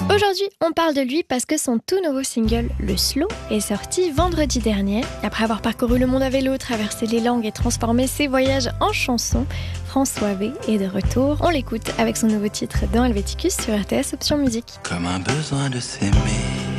Aujourd'hui, on parle de lui parce que son tout nouveau single, Le Slow, est sorti vendredi dernier. Après avoir parcouru le monde à vélo, traversé les langues et transformé ses voyages en chansons, François V est de retour. On l'écoute avec son nouveau titre dans Helvéticus sur RTS Option Musique. Comme un besoin de s'aimer.